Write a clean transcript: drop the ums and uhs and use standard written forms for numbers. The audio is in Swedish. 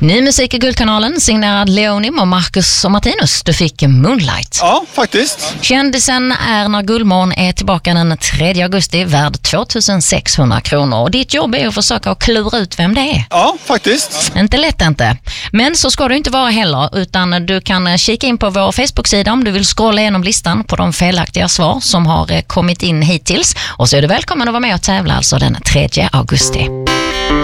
Ny musik i Guldkanalen, signerad Leonim och Marcus och Martinus. Du fick Moonlight. Ja, faktiskt. Kändisen är när Guldmorgon är tillbaka den 3 augusti, värd 2600 kronor. Och ditt jobb är att försöka klura ut vem det är. Ja, faktiskt. Inte lätt inte. Men så ska du inte vara heller, utan du kan kika in på vår Facebook-sida om du vill scrolla igenom listan på de felaktiga svar som har kommit in hittills. Och så är du välkommen att vara med och tävla alltså den 3 augusti.